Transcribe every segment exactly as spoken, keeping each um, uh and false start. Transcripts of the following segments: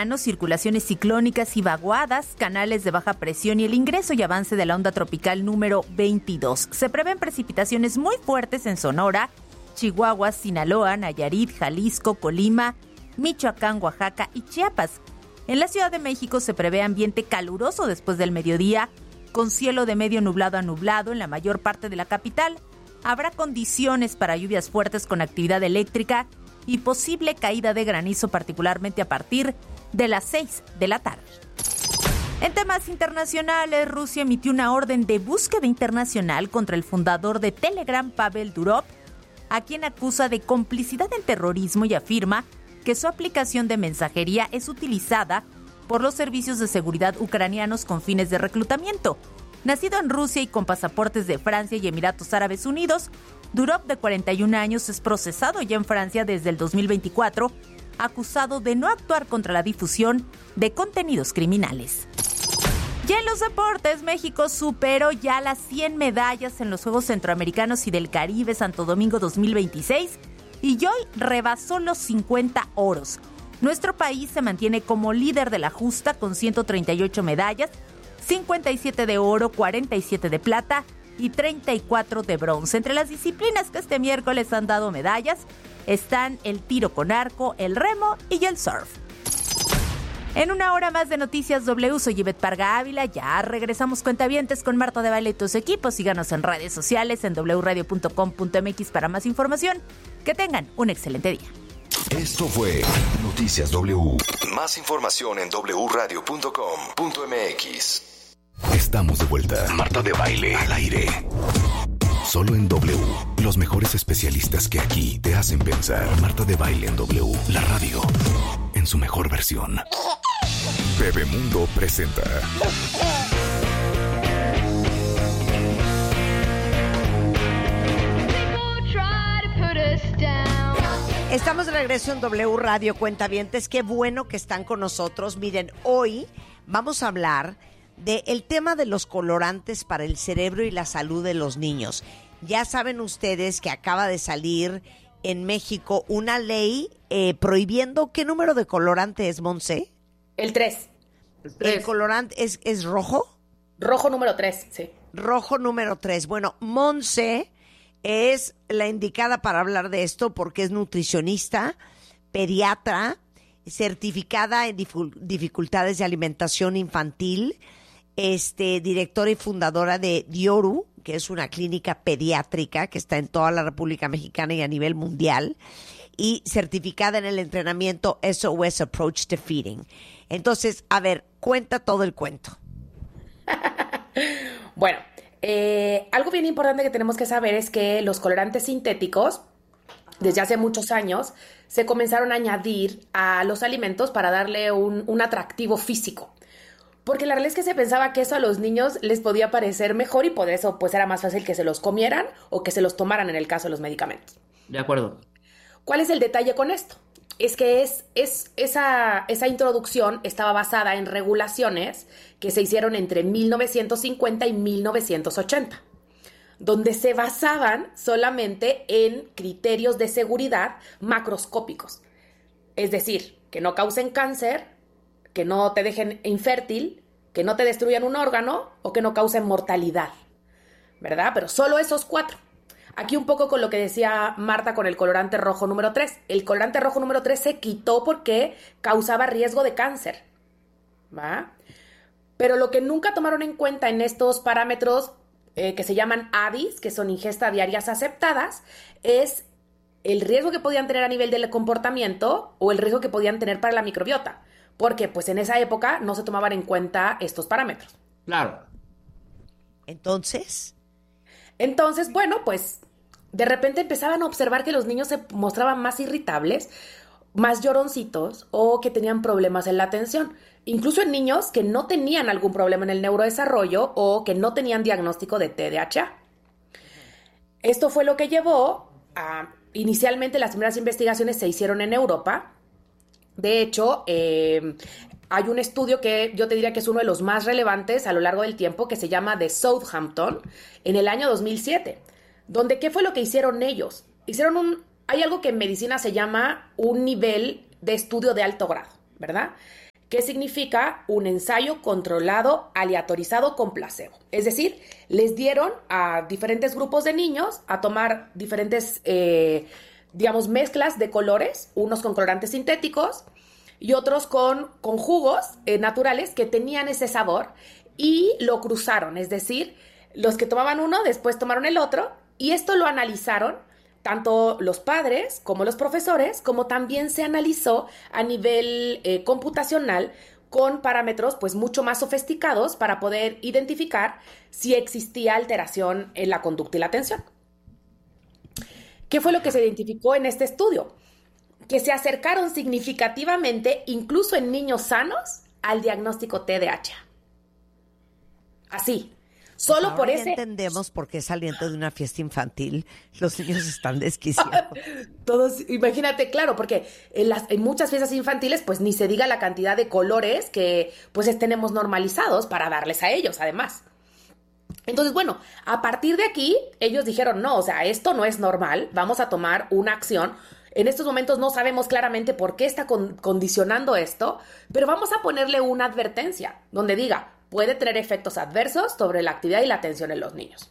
verano, circulaciones ciclónicas y vaguadas, canales de baja presión y el ingreso y avance de la onda tropical número veintidós. Se prevén precipitaciones muy fuertes en Sonora, Chihuahua, Sinaloa, Nayarit, Jalisco, Colima, Michoacán, Oaxaca y Chiapas. En la Ciudad de México se prevé ambiente caluroso después del mediodía, con cielo de medio nublado a nublado en la mayor parte de la capital. Habrá condiciones para lluvias fuertes con actividad eléctrica y posible caída de granizo, particularmente a partir de las seis de la tarde. En temas internacionales, Rusia emitió una orden de búsqueda internacional contra el fundador de Telegram, Pavel Durov, a quien acusa de complicidad en terrorismo y afirma que su aplicación de mensajería es utilizada por los servicios de seguridad ucranianos con fines de reclutamiento. Nacido en Rusia y con pasaportes de Francia y Emiratos Árabes Unidos, Durov, de cuarenta y un años, es procesado ya en Francia desde el dos mil veinticuatro, acusado de no actuar contra la difusión de contenidos criminales. Y en los deportes, México superó ya las cien medallas en los Juegos Centroamericanos y del Caribe Santo Domingo dos mil veintiséis y hoy rebasó los cincuenta oros. Nuestro país se mantiene como líder de la justa con ciento treinta y ocho medallas, cincuenta y siete de oro, cuarenta y siete de plata y treinta y cuatro de bronce. Entre las disciplinas que este miércoles han dado medallas están el tiro con arco, el remo y el surf. En una hora más de Noticias W, soy Ivette Parga Ávila. Ya regresamos, cuentavientes, con Marta de Baile y tus equipos. Síganos en redes sociales, en doble u radio punto com punto m x para más información. Que tengan un excelente día. Esto fue Noticias W. Más información en doble u radio punto com punto m x. Estamos de vuelta. Marta de Baile al aire. Solo en W. Los mejores especialistas que aquí te hacen pensar. Marta de Baile en W. La radio en su mejor versión. Bebemundo presenta. Estamos de regreso en W Radio, cuentavientes. Qué bueno que están con nosotros. Miren, hoy vamos a hablar del tema de los colorantes para el cerebro y la salud de los niños. Ya saben ustedes que acaba de salir en México una ley eh, prohibiendo... ¿Qué número de colorante es, Monse? El tres. ¿El colorante es, es rojo? Rojo número tres, sí. Rojo número tres. Bueno, Monse es la indicada para hablar de esto porque es nutricionista, pediatra, certificada en difu- dificultades de alimentación infantil, este, directora y fundadora de Dioru, que es una clínica pediátrica que está en toda la República Mexicana y a nivel mundial, y certificada en el entrenamiento S O S Approach to Feeding. Entonces, a ver, cuenta todo el cuento. Bueno, eh, algo bien importante que tenemos que saber es que los colorantes sintéticos, desde hace muchos años, se comenzaron a añadir a los alimentos para darle un, un atractivo físico. Porque la realidad es que se pensaba que eso a los niños les podía parecer mejor y por eso pues era más fácil que se los comieran o que se los tomaran en el caso de los medicamentos. De acuerdo. ¿Cuál es el detalle con esto? Es que es, es, esa, esa introducción estaba basada en regulaciones que se hicieron entre mil novecientos cincuenta y mil novecientos ochenta, donde se basaban solamente en criterios de seguridad macroscópicos. Es decir, que no causen cáncer, que no te dejen infértil, que no te destruyan un órgano o que no causen mortalidad, ¿verdad? Pero solo esos cuatro. Aquí un poco con lo que decía Marta con el colorante rojo número tres. El colorante rojo número tres se quitó porque causaba riesgo de cáncer, ¿va? Pero lo que nunca tomaron en cuenta en estos parámetros eh, que se llaman A D Is, que son ingesta diarias aceptadas, es el riesgo que podían tener a nivel del comportamiento o el riesgo que podían tener para la microbiota. Porque pues en esa época no se tomaban en cuenta estos parámetros. Claro. Entonces... Entonces, bueno, pues de repente empezaban a observar que los niños se mostraban más irritables, más lloroncitos o que tenían problemas en la atención. Incluso en niños que no tenían algún problema en el neurodesarrollo o que no tenían diagnóstico de T D A H. Esto fue lo que llevó a... Inicialmente las primeras investigaciones se hicieron en Europa. De hecho, eh, hay un estudio que yo te diría que es uno de los más relevantes a lo largo del tiempo, que se llama de Southampton, en el año dos mil siete, donde ¿qué fue lo que hicieron ellos? Hicieron un, hay algo que en medicina se llama un nivel de estudio de alto grado, ¿verdad? que significa un ensayo controlado, aleatorizado con placebo. Es decir, les dieron a diferentes grupos de niños a tomar diferentes, eh, digamos, mezclas de colores, unos con colorantes sintéticos y otros con, con jugos eh, naturales que tenían ese sabor, y lo cruzaron. Es decir, los que tomaban uno, después tomaron el otro, y esto lo analizaron tanto los padres como los profesores, como también se analizó a nivel eh, computacional con parámetros pues mucho más sofisticados para poder identificar si existía alteración en la conducta y la atención. ¿Qué fue lo que se identificó en este estudio? Que se acercaron significativamente, incluso en niños sanos, al diagnóstico T D A H. Así. Solo Ahora por ya ese... entendemos por qué saliendo de una fiesta infantil los niños están desquiciados. Todos, imagínate, claro, porque en, las, en muchas fiestas infantiles, pues ni se diga la cantidad de colores que pues tenemos normalizados para darles a ellos, además. Entonces, bueno, a partir de aquí, ellos dijeron, no, o sea, esto no es normal, vamos a tomar una acción. En estos momentos no sabemos claramente por qué está con, condicionando esto, pero vamos a ponerle una advertencia donde diga, puede tener efectos adversos sobre la actividad y la atención en los niños.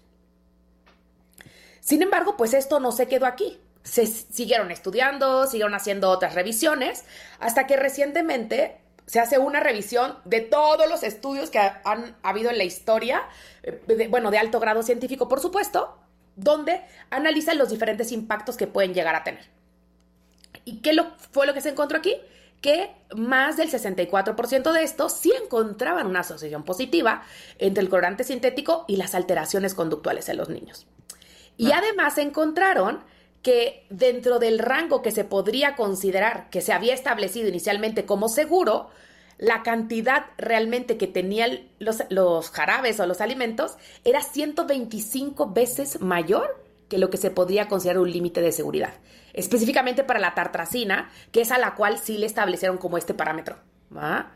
Sin embargo, pues esto no se quedó aquí. Se siguieron estudiando, siguieron haciendo otras revisiones, hasta que recientemente se hace una revisión de todos los estudios que ha, han habido en la historia, de, bueno, de alto grado científico, por supuesto, donde analizan los diferentes impactos que pueden llegar a tener. ¿Y qué lo, fue lo que se encontró aquí? Que más del sesenta y cuatro por ciento de estos sí encontraban una asociación positiva entre el colorante sintético y las alteraciones conductuales en los niños. Y además encontraron que dentro del rango que se podría considerar que se había establecido inicialmente como seguro, la cantidad realmente que tenían los, los jarabes o los alimentos era ciento veinticinco veces mayor que lo que se podría considerar un límite de seguridad. Específicamente para la tartrazina, que es a la cual sí le establecieron como este parámetro. ¿Va?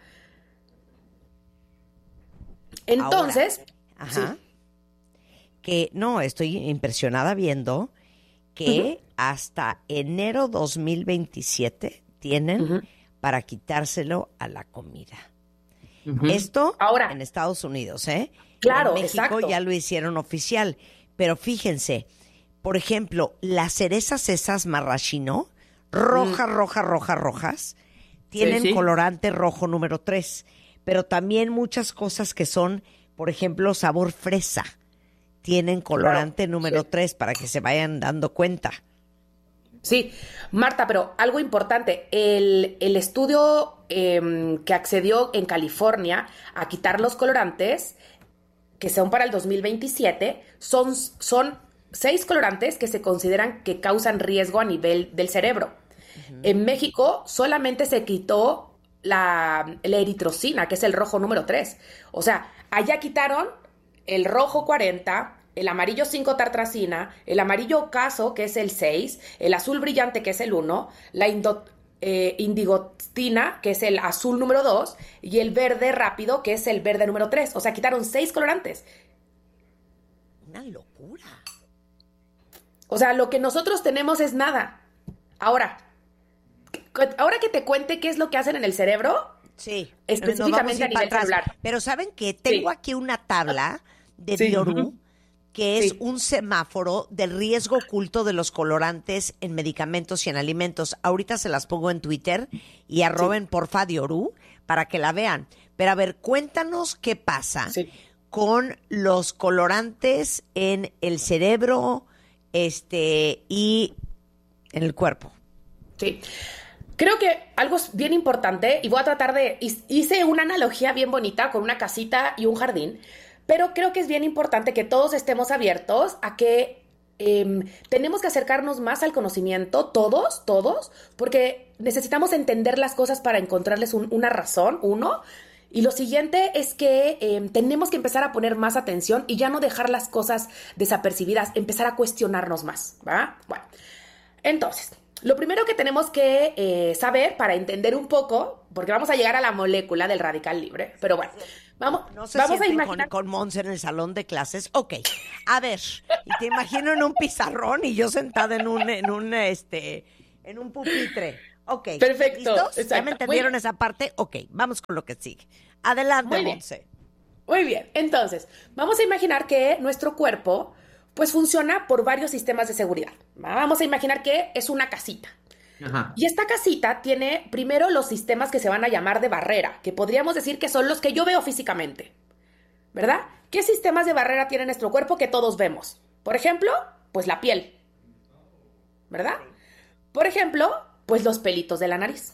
Entonces... Ahora, ajá. Sí. Que no, estoy impresionada viendo que uh-huh. hasta enero dos mil veintisiete tienen uh-huh. para quitárselo a la comida. Uh-huh. Esto ahora en Estados Unidos, ¿eh? Claro, en México exacto. Ya lo hicieron oficial. Pero fíjense, por ejemplo, las cerezas esas marrashino, rojas, mm. rojas, rojas, rojas, tienen sí, sí. colorante rojo número tres. Pero también muchas cosas que son, por ejemplo, sabor fresa, tienen colorante claro, número sí. tres para que se vayan dando cuenta. Sí, Marta, pero algo importante, el, el estudio eh, que accedió en California a quitar los colorantes, que son para el dos mil veintisiete, son, son seis colorantes que se consideran que causan riesgo a nivel del cerebro. Uh-huh. En México solamente se quitó la, la eritrocina, que es el rojo número tres. O sea, allá quitaron el rojo cuarenta, el amarillo cinco tartrazina, el amarillo ocaso, que es el seis, el azul brillante, que es el uno, la indo, eh, indigotina, que es el azul número dos, y el verde rápido, que es el verde número tres. O sea, quitaron seis colorantes. Una locura. O sea, lo que nosotros tenemos es nada. Ahora, ahora que te cuente qué es lo que hacen en el cerebro, sí, específicamente a, a nivel celular. Pero ¿saben qué? Tengo sí. aquí una tabla de sí. Bioru, que es sí. un semáforo del riesgo oculto de los colorantes en medicamentos y en alimentos. Ahorita se las pongo en Twitter y arroben sí. porfa Dioru para que la vean. Pero a ver, cuéntanos qué pasa sí. con los colorantes en el cerebro este y en el cuerpo. Sí. Creo que algo es bien importante, y voy a tratar de... Hice una analogía bien bonita con una casita y un jardín, pero creo que es bien importante que todos estemos abiertos a que eh, tenemos que acercarnos más al conocimiento, todos, todos, porque necesitamos entender las cosas para encontrarles un, una razón, uno. Y lo siguiente es que eh, tenemos que empezar a poner más atención y ya no dejar las cosas desapercibidas, empezar a cuestionarnos más, ¿va? Bueno, entonces... Lo primero que tenemos que eh, saber para entender un poco, porque vamos a llegar a la molécula del radical libre, pero bueno, vamos, no se vamos a imaginar... Con, con Monse en el salón de clases. Ok, a ver, y te imagino en un pizarrón y yo sentada en un, en un, este, en un pupitre. Ok. Perfecto. ¿Listos? Exacto. ¿Ya me entendieron Muy esa parte? Ok, vamos con lo que sigue. Adelante, Muy bien. Monse. Muy bien, entonces, vamos a imaginar que nuestro cuerpo, pues, funciona por varios sistemas de seguridad. Vamos a imaginar que es una casita. Ajá. Y esta casita tiene primero los sistemas que se van a llamar de barrera, que podríamos decir que son los que yo veo físicamente, ¿verdad? ¿Qué sistemas de barrera tiene nuestro cuerpo que todos vemos? Por ejemplo, pues la piel, ¿verdad? Por ejemplo, pues los pelitos de la nariz.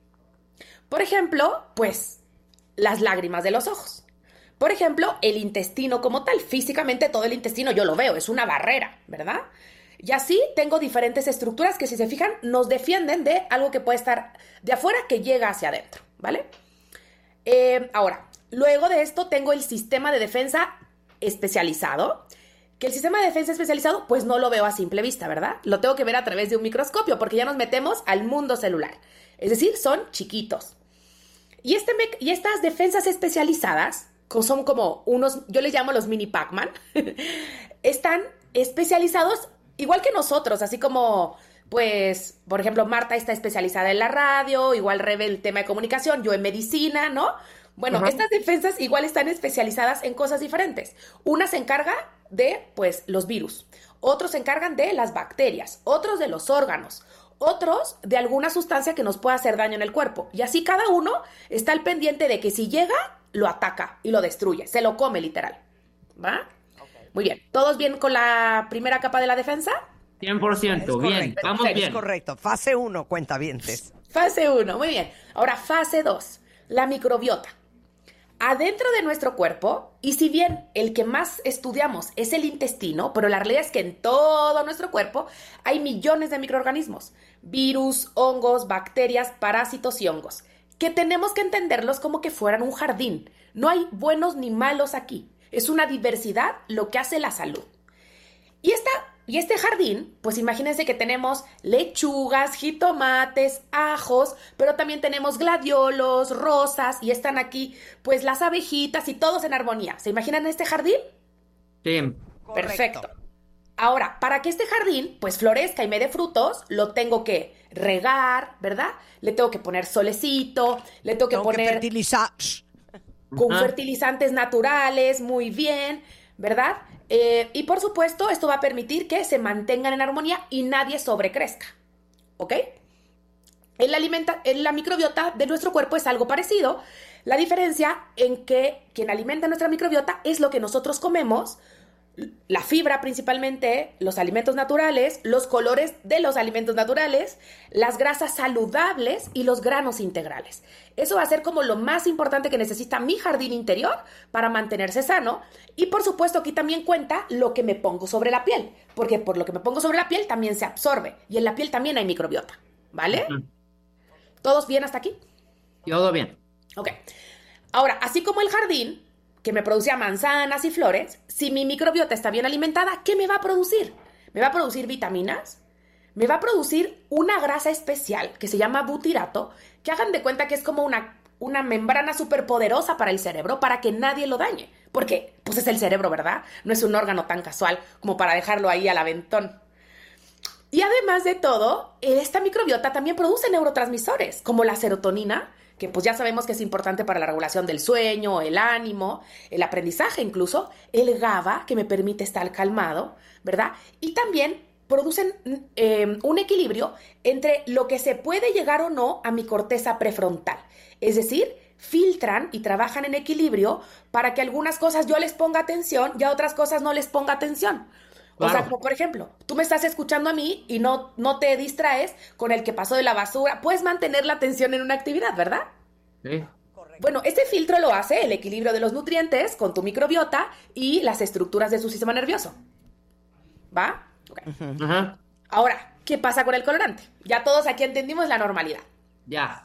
Por ejemplo, pues las lágrimas de los ojos. Por ejemplo, el intestino como tal. Físicamente todo el intestino yo lo veo, es una barrera, ¿verdad? Y así tengo diferentes estructuras que, si se fijan, nos defienden de algo que puede estar de afuera que llega hacia adentro, ¿vale? Eh, ahora, luego de esto tengo el sistema de defensa especializado, que el sistema de defensa especializado pues no lo veo a simple vista, ¿verdad? Lo tengo que ver a través de un microscopio porque ya nos metemos al mundo celular. Es decir, son chiquitos. Y, este me- y estas defensas especializadas, que son como unos, yo les llamo los mini Pac-Man, están especializados igual que nosotros, así como, pues, por ejemplo, Marta está especializada en la radio, igual Rebe el tema de comunicación, yo en medicina, ¿no? Bueno, Ajá. estas defensas igual están especializadas en cosas diferentes. Una se encarga de, pues, los virus, otros se encargan de las bacterias, otros de los órganos, otros de alguna sustancia que nos pueda hacer daño en el cuerpo. Y así cada uno está al pendiente de que si llega, lo ataca y lo destruye, se lo come literal, ¿va? Muy bien, ¿todos bien con la primera capa de la defensa? cien por Es ciento, bien, correcto, vamos es bien. correcto. Fase uno, cuentavientes. Fase uno, muy bien. Ahora, fase dos, la microbiota. Adentro de nuestro cuerpo, y si bien el que más estudiamos es el intestino, pero la realidad es que en todo nuestro cuerpo hay millones de microorganismos, virus, hongos, bacterias, parásitos y hongos, que tenemos que entenderlos como que fueran un jardín. No hay buenos ni malos aquí. Es una diversidad lo que hace la salud. Y, esta, y este jardín, pues imagínense que tenemos lechugas, jitomates, ajos, pero también tenemos gladiolos, rosas, y están aquí pues las abejitas y todos en armonía. ¿Se imaginan este jardín? Sí. Perfecto. Ahora, para que este jardín pues florezca y me dé frutos, lo tengo que regar, ¿verdad? Le tengo que poner solecito, le tengo que Tengo que poner fertilizar. con Ajá. fertilizantes naturales, muy bien, ¿verdad? Eh, y por supuesto, esto va a permitir que se mantengan en armonía y nadie sobrecrezca, ¿ok? En la, alimenta- en la microbiota de nuestro cuerpo es algo parecido. La diferencia en que quien alimenta nuestra microbiota es lo que nosotros comemos, la fibra principalmente, los alimentos naturales, los colores de los alimentos naturales, las grasas saludables y los granos integrales. Eso va a ser como lo más importante que necesita mi jardín interior para mantenerse sano. Y por supuesto aquí también cuenta lo que me pongo sobre la piel, porque por lo que me pongo sobre la piel también se absorbe y en la piel también hay microbiota, ¿vale? Ujú. ¿Todos bien hasta aquí? Todo bien. Ok. Ahora, así como el jardín, que me producía manzanas y flores, si mi microbiota está bien alimentada, ¿qué me va a producir? ¿Me va a producir vitaminas? Me va a producir una grasa especial que se llama butirato, que hagan de cuenta que es como una, una membrana superpoderosa para el cerebro para que nadie lo dañe. Porque, pues es el cerebro, ¿verdad? No es un órgano tan casual como para dejarlo ahí al aventón. Y además de todo, esta microbiota también produce neurotransmisores, como la serotonina, que pues ya sabemos que es importante para la regulación del sueño, el ánimo, el aprendizaje incluso, el GABA, que me permite estar calmado, ¿verdad? Y también producen eh, un equilibrio entre lo que se puede llegar o no a mi corteza prefrontal. Es decir, filtran y trabajan en equilibrio para que algunas cosas yo les ponga atención y a otras cosas no les ponga atención. O sea, Claro. como por ejemplo, tú me estás escuchando a mí y no, no te distraes con el que pasó de la basura. Puedes mantener la atención en una actividad, ¿verdad? Sí. Bueno, este filtro lo hace el equilibrio de los nutrientes con tu microbiota y las estructuras de su sistema nervioso. ¿Va? Ok. Ajá. Ahora, ¿qué pasa con el colorante? Ya todos aquí entendimos la normalidad. Ya.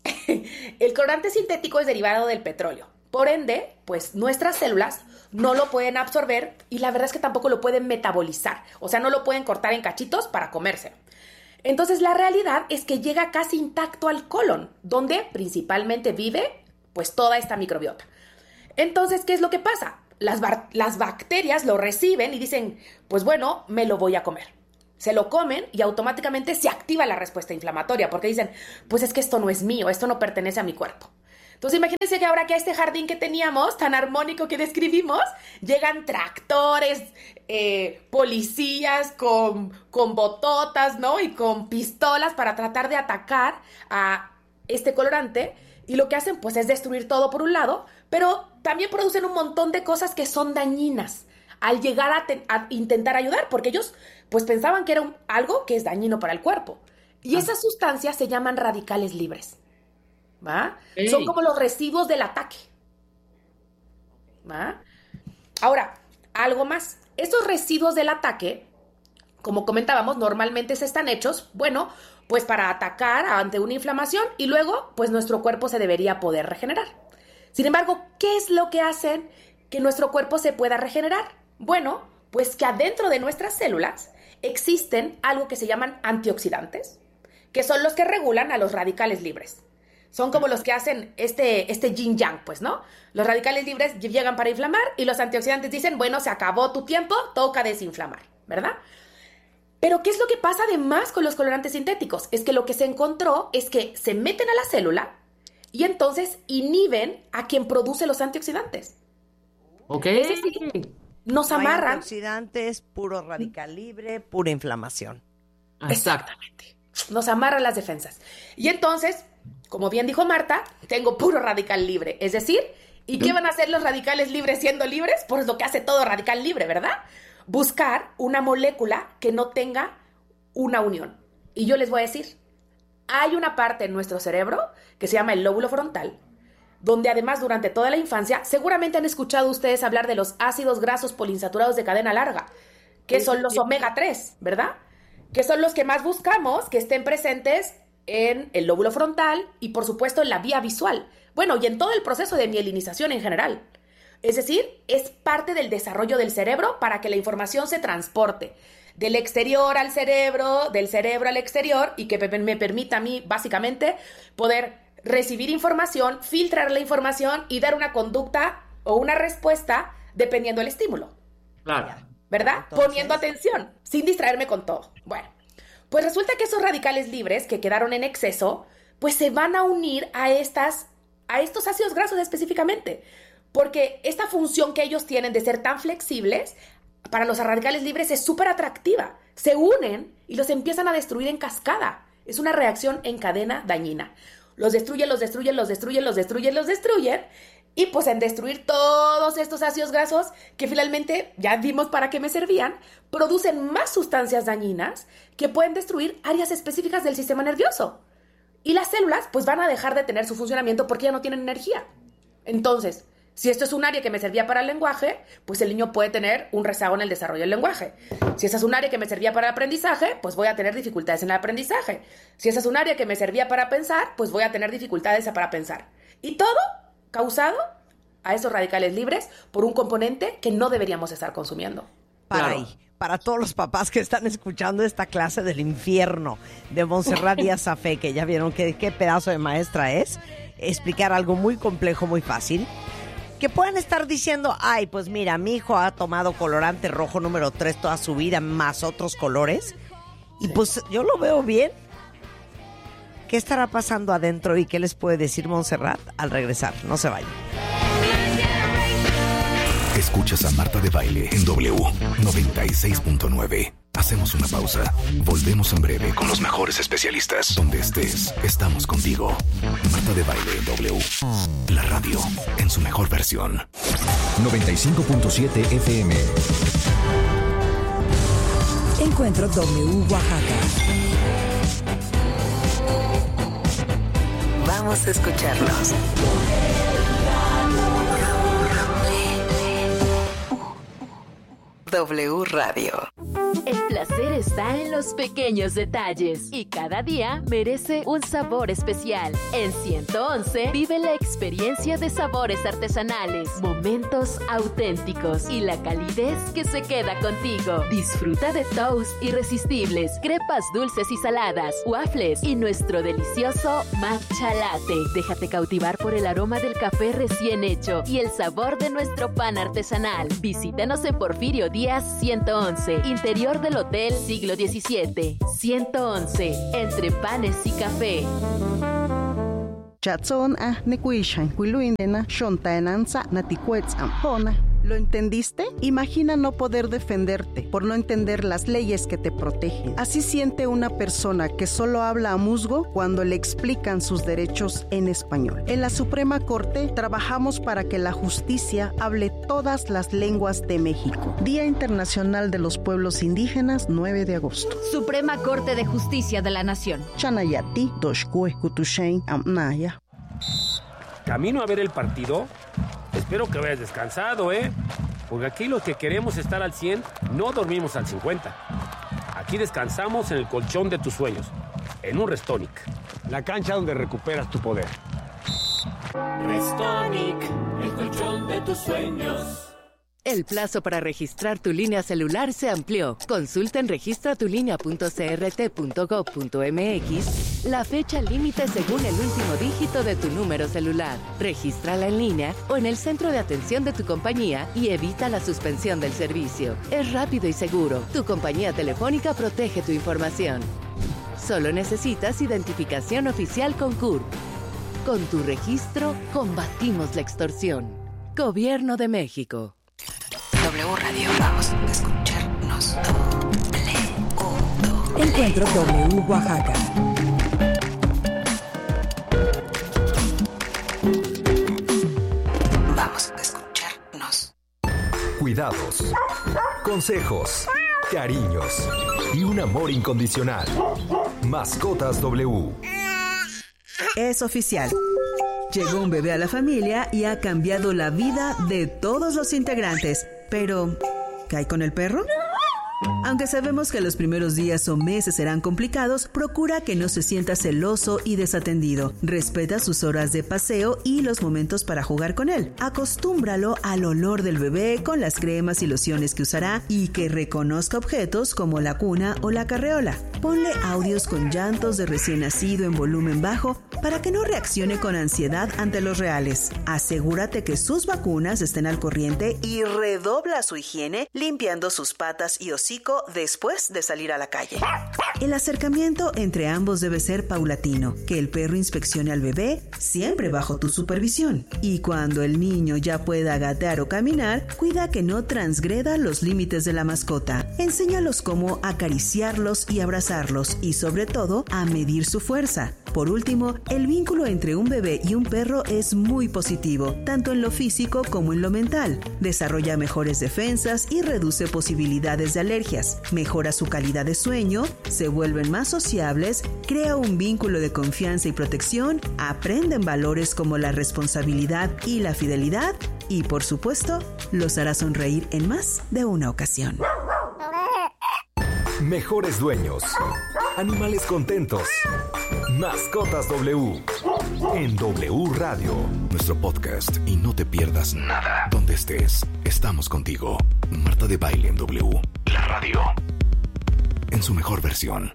El colorante sintético es derivado del petróleo. Por ende, pues nuestras células no lo pueden absorber y la verdad es que tampoco lo pueden metabolizar. O sea, no lo pueden cortar en cachitos para comerse. Entonces, la realidad es que llega casi intacto al colon, donde principalmente vive pues toda esta microbiota. Entonces, ¿qué es lo que pasa? Las, bar- las bacterias lo reciben y dicen, pues bueno, me lo voy a comer. se lo comen y automáticamente se activa la respuesta inflamatoria porque dicen, pues es que esto no es mío, esto no pertenece a mi cuerpo. Entonces imagínense que ahora que a este jardín que teníamos, tan armónico que describimos, llegan tractores, eh, policías con, con bototas, ¿no? Y con pistolas para tratar de atacar a este colorante. Y lo que hacen, pues, es destruir todo por un lado, pero también producen un montón de cosas que son dañinas al llegar a, te- a intentar ayudar, porque ellos, pues, pensaban que era un- algo que es dañino para el cuerpo. Y Ah. esas sustancias se llaman radicales libres. ¿Va? Ey. Son como los residuos del ataque. ¿Va? Ahora, algo más. Estos residuos del ataque, como comentábamos, normalmente se están hechos, bueno, pues para atacar ante una inflamación y luego, pues nuestro cuerpo se debería poder regenerar. Sin embargo, ¿qué es lo que hacen que nuestro cuerpo se pueda regenerar? Bueno, pues que adentro de nuestras células existen algo que se llaman antioxidantes, que son los que regulan a los radicales libres. Son como los que hacen este, este yin-yang, pues, ¿no? Los radicales libres llegan para inflamar y los antioxidantes dicen, bueno, se acabó tu tiempo, toca desinflamar, ¿verdad? Pero ¿qué es lo que pasa además con los colorantes sintéticos? Es que lo que se encontró es que se meten a la célula y entonces inhiben a quien produce los antioxidantes. Ok. Es decir, nos No hay amarran. antioxidantes, puro radical libre, pura inflamación. Exactamente. Nos amarran las defensas. Y entonces, como bien dijo Marta, tengo puro radical libre. Es decir, ¿y qué van a hacer los radicales libres siendo libres? Pues lo que hace todo radical libre, ¿verdad? Buscar una molécula que no tenga una unión. Y yo les voy a decir, hay una parte en nuestro cerebro que se llama el lóbulo frontal, donde además durante toda la infancia, seguramente han escuchado ustedes hablar de los ácidos grasos poliinsaturados de cadena larga, que son los omega tres, ¿verdad? Que son los que más buscamos que estén presentes en el lóbulo frontal y, por supuesto, en la vía visual. Bueno, y en todo el proceso de mielinización en general. Es decir, es parte del desarrollo del cerebro para que la información se transporte del exterior al cerebro, del cerebro al exterior y que me permita a mí, básicamente, poder recibir información, filtrar la información y dar una conducta o una respuesta dependiendo del estímulo. Claro. ¿Verdad? Entonces... Poniendo atención, sin distraerme con todo. Bueno, pues resulta que esos radicales libres que quedaron en exceso, pues se van a unir a estas, a estos ácidos grasos específicamente, porque esta función que ellos tienen de ser tan flexibles, para los radicales libres es súper atractiva. Se unen y los empiezan a destruir en cascada. Es una reacción en cadena dañina. Los destruyen, los destruyen, los destruyen, los destruyen, los destruyen. Y pues en destruir todos estos ácidos grasos, que finalmente ya vimos para qué me servían, producen más sustancias dañinas que pueden destruir áreas específicas del sistema nervioso. Y las células pues van a dejar de tener su funcionamiento porque ya no tienen energía. Entonces, si esto es un área que me servía para el lenguaje, pues el niño puede tener un rezago en el desarrollo del lenguaje. Si esa es un área que me servía para el aprendizaje, pues voy a tener dificultades en el aprendizaje. Si esa es un área que me servía para pensar, pues voy a tener dificultades para pensar. Y todo causado a esos radicales libres por un componente que no deberíamos estar consumiendo. Para Claro. ahí, para todos los papás que están escuchando esta clase del infierno de Montserrat Díaz Zafé, que ya vieron que, qué pedazo de maestra es, explicar algo muy complejo, muy fácil, que pueden estar diciendo, ay, pues mira, mi hijo ha tomado colorante rojo número tres toda su vida, más otros colores, y pues yo lo veo bien. ¿Qué estará pasando adentro y qué les puede decir Montserrat al regresar? No se vayan. Escuchas a Marta de Baile en W noventa y seis punto nueve. Hacemos una pausa. Volvemos en breve con los mejores especialistas. Donde estés, estamos contigo. Marta de Baile en W. La radio en su mejor versión. noventa y cinco punto siete F M. Encuentro W Oaxaca. Vamos a escucharlos. W Radio. El placer está en los pequeños detalles y cada día merece un sabor especial. En ciento once vive la experiencia de sabores artesanales, momentos auténticos y la calidez que se queda contigo. Disfruta de toast irresistibles, crepas dulces y saladas, waffles y nuestro delicioso matcha latte. Déjate cautivar por el aroma del café recién hecho y el sabor de nuestro pan artesanal. Visítanos en Porfirio Díaz ciento once, Interior exterior del Hotel Siglo diecisiete. ciento once, entre panes y café. Chatson a nekuishan kuiluindena shontaenanza naticuetz ampona. ¿Lo entendiste? Imagina no poder defenderte por no entender las leyes que te protegen. Así siente una persona que solo habla a musgo cuando le explican sus derechos en español. En la Suprema Corte trabajamos para que la justicia hable todas las lenguas de México. Día Internacional de los Pueblos Indígenas, nueve de agosto. Suprema Corte de Justicia de la Nación. Chanayati, Doshkue, Kutushain, Amnaya. ¿Camino a ver el partido? Espero que vayas descansado, ¿eh? Porque aquí los que queremos estar al cien, no dormimos al cincuenta. Aquí descansamos en el colchón de tus sueños, en un Restonic. La cancha donde recuperas tu poder. Restonic, el colchón de tus sueños. El plazo para registrar tu línea celular se amplió. Consulta en registra tu línea punto c r t punto gov punto m x la fecha límite según el último dígito de tu número celular. Regístrala en línea o en el centro de atención de tu compañía y evita la suspensión del servicio. Es rápido y seguro. Tu compañía telefónica protege tu información. Solo necesitas identificación oficial con C U R P. Con tu registro, combatimos la extorsión. Gobierno de México. W Radio, vamos a escucharnos. W. Encuentro W Oaxaca. Vamos a escucharnos. Cuidados, consejos, cariños y un amor incondicional. Mascotas W. Es oficial. Llegó un bebé a la familia y ha cambiado la vida de todos los integrantes. Pero, ¿qué hay con el perro? Aunque sabemos que los primeros días o meses serán complicados, procura que no se sienta celoso y desatendido. Respeta sus horas de paseo y los momentos para jugar con él. Acostúmbralo al olor del bebé con las cremas y lociones que usará y que reconozca objetos como la cuna o la carreola. Ponle audios con llantos de recién nacido en volumen bajo para que no reaccione con ansiedad ante los reales. Asegúrate que sus vacunas estén al corriente y redobla su higiene limpiando sus patas y hocico después de salir a la calle. El acercamiento entre ambos debe ser paulatino, que el perro inspeccione al bebé siempre bajo tu supervisión. Y cuando el niño ya pueda gatear o caminar, cuida que no transgreda los límites de la mascota. Enséñalos cómo acariciarlos y abrazarlos y sobre todo a medir su fuerza. Por último, el vínculo entre un bebé y un perro es muy positivo, tanto en lo físico como en lo mental. Desarrolla mejores defensas y reduce posibilidades de alergias. Mejora su calidad de sueño, se vuelven más sociables, crea un vínculo de confianza y protección, aprenden valores como la responsabilidad y la fidelidad y, por supuesto, los hará sonreír en más de una ocasión. Mejores dueños. Animales contentos. Mascotas W. En W Radio. Nuestro podcast y no te pierdas nada. Donde estés, estamos contigo. Marta de Baile en W. La radio. En su mejor versión.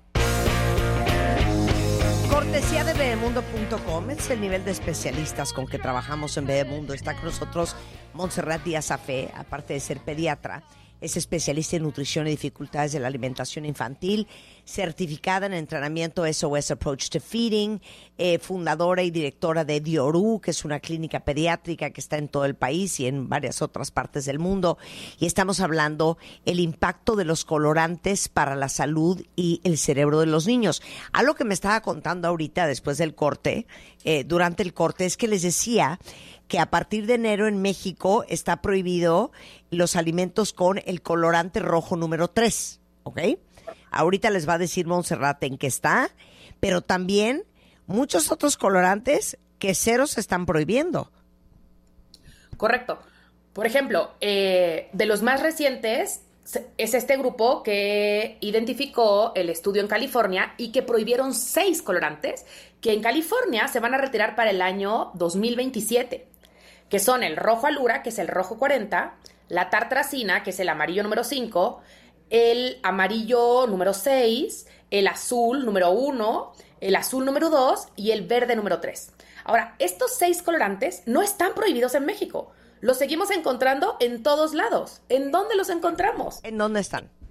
Cortesía de bebemundo punto com. Es el nivel de especialistas con que trabajamos en Bebemundo. Está con nosotros Montserrat Díaz Afé, aparte de ser pediatra. Es especialista en nutrición y dificultades de la alimentación infantil, certificada en entrenamiento S O S Approach to Feeding, eh, fundadora y directora de Dioru, que es una clínica pediátrica que está en todo el país y en varias otras partes del mundo. Y estamos hablando el impacto de los colorantes para la salud y el cerebro de los niños. Algo que me estaba contando ahorita después del corte, eh, durante el corte, es que les decía que a partir de enero en México está prohibido los alimentos con el colorante rojo número tres, ¿ok? Ahorita les va a decir Montserrat en qué está, pero también muchos otros colorantes que cero se están prohibiendo. Correcto. Por ejemplo, eh, de los más recientes es este grupo que identificó el estudio en California y que prohibieron seis colorantes que en California se van a retirar para el año dos mil veintisiete, que son el rojo alura, que es el rojo cuarenta, la tartracina, que es el amarillo número cinco, el amarillo número seis, el azul número uno, el azul número dos y el verde número tres. Ahora, estos seis colorantes no están prohibidos en México. Los seguimos encontrando en todos lados. ¿En dónde los encontramos? ¿En dónde están?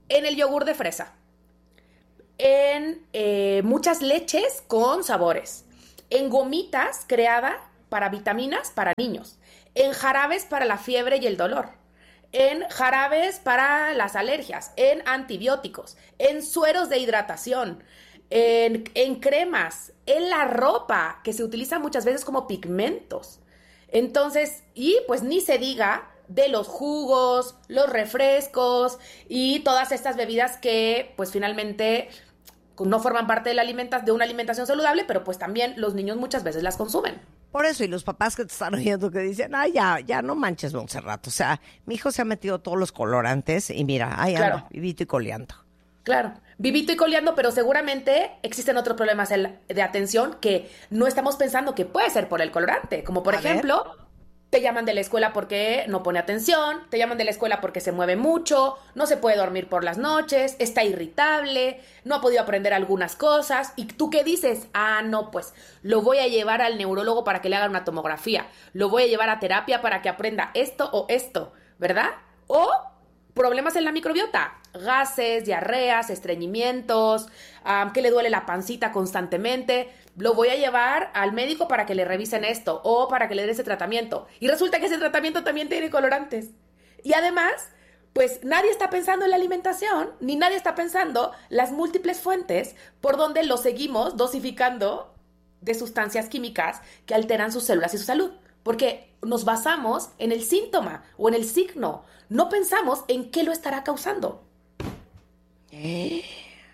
en el yogur de fresa, en eh, muchas leches con sabores, en gomitas creadas para vitaminas para niños, en jarabes para la fiebre y el dolor, en jarabes para las alergias, en antibióticos, en sueros de hidratación, en, en cremas, en la ropa, que se utiliza muchas veces como pigmentos. Entonces, y pues ni se diga de los jugos, los refrescos y todas estas bebidas que pues finalmente no forman parte de, la alimenta- de una alimentación saludable, pero pues también los niños muchas veces las consumen. Por eso, y los papás que te están oyendo que dicen, ay, ya, ya no manches, Montserrat. O sea, mi hijo se ha metido todos los colorantes y mira, ahí anda, Claro. vivito y coleando. Claro, vivito y coleando, pero seguramente existen otros problemas el- de atención que no estamos pensando que puede ser por el colorante, como por A ejemplo, te llaman de la escuela porque no pone atención, te llaman de la escuela porque se mueve mucho, no se puede dormir por las noches, está irritable, no ha podido aprender algunas cosas. ¿Y tú qué dices? Ah, no, pues lo voy a llevar al neurólogo para que le haga una tomografía, lo voy a llevar a terapia para que aprenda esto o esto, ¿verdad? O problemas en la microbiota, gases, diarreas, estreñimientos, um, que le duele la pancita constantemente. Lo voy a llevar al médico para que le revisen esto o para que le den ese tratamiento. Y resulta que ese tratamiento también tiene colorantes. Y además, pues nadie está pensando en la alimentación, ni nadie está pensando las múltiples fuentes por donde lo seguimos dosificando de sustancias químicas que alteran sus células y su salud. Porque nos basamos en el síntoma o en el signo. No pensamos en qué lo estará causando. ¿Eh?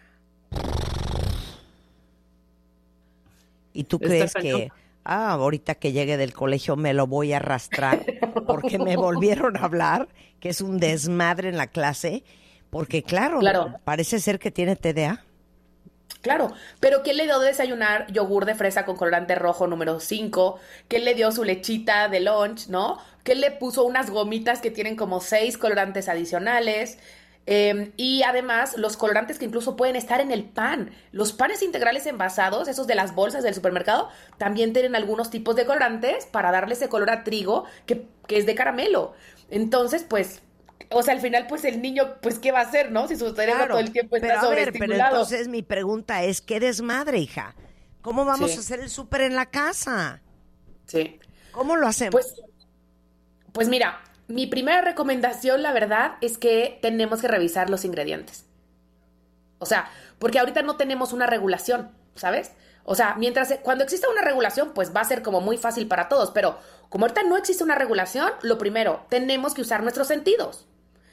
¿Y tú Está crees cañón. que, ah, ahorita que llegue del colegio me lo voy a arrastrar porque me volvieron a hablar, que es un desmadre en la clase? Porque claro, Claro. parece ser que tiene T D A. Claro, pero ¿quién le dio de desayunar yogur de fresa con colorante rojo número cinco? ¿Quién le dio su lechita de lunch, no? ¿Quién le puso unas gomitas que tienen como seis colorantes adicionales? Eh, y además, los colorantes que incluso pueden estar en el pan. Los panes integrales envasados, esos de las bolsas del supermercado, también tienen algunos tipos de colorantes para darle ese color a trigo que, que es de caramelo. Entonces, pues... O sea, al final, pues, el niño, pues, ¿qué va a hacer, no? Si su cerebro Claro, todo el tiempo está pero a ver, pero sobreestimulado. entonces mi pregunta es, ¿qué desmadre, hija? ¿Cómo vamos Sí. a hacer el súper en la casa? Sí. ¿Cómo lo hacemos? Pues, pues mira, mi primera recomendación, la verdad, es que tenemos que revisar los ingredientes. O sea, porque ahorita no tenemos una regulación, ¿sabes? O sea, mientras, cuando exista una regulación, pues va a ser como muy fácil para todos, pero como ahorita no existe una regulación, lo primero, tenemos que usar nuestros sentidos.